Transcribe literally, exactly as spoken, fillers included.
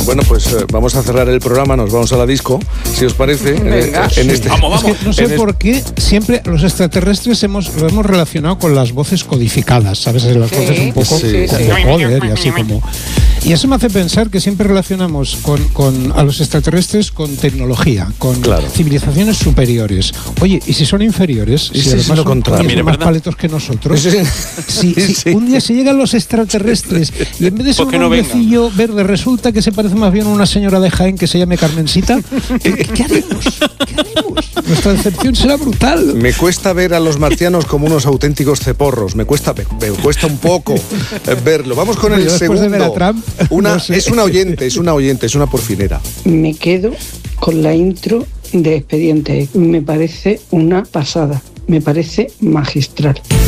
Bueno, pues eh, vamos a cerrar el programa, nos vamos a la disco, si os parece. Venga. En, en este, Vamos, vamos. Es que no sé en por qué siempre los extraterrestres hemos, lo hemos relacionado con las voces codificadas, ¿sabes? Las Sí, voces un poco sí, de sí. joder y así como... Y eso me hace pensar que siempre relacionamos con, con a los extraterrestres con tecnología, con Claro. civilizaciones superiores. Oye, ¿y si son inferiores? ¿Y si es además lo son, contrario? son Mire, más ¿verdad? paletos que nosotros. Sí, sí. Si, si Sí. un día se llegan los extraterrestres y en vez de ser Pues que un no vengan. hombrecillo verde resulta que se parece más bien a una señora de Jaén que se llame Carmencita, ¿qué, qué haremos? ¿Qué haremos? Nuestra decepción será brutal. Me cuesta ver a los marcianos como unos auténticos ceporros, me cuesta, me, me cuesta un poco eh, verlo. Vamos con Bueno, el yo después segundo. de ver a Trump, una, no sé. Es una oyente, es una oyente, es una porfinera. Me quedo con la intro de Expediente X. Me parece una pasada, me parece magistral.